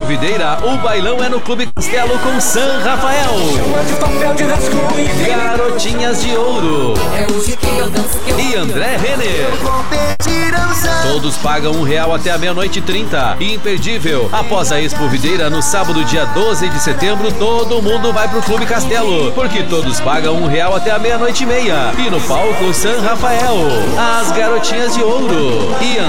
Videira, o bailão é no Clube Castelo com San Rafael. Garotinhas de Ouro e André Renner. Todos pagam R$1 até a meia-noite e 30. Imperdível. Após a Expo Videira, no sábado, dia 12 de setembro, todo mundo vai pro Clube Castelo, porque todos pagam R$1 até a meia-noite e meia. E no palco, San Rafael, as Garotinhas de Ouro e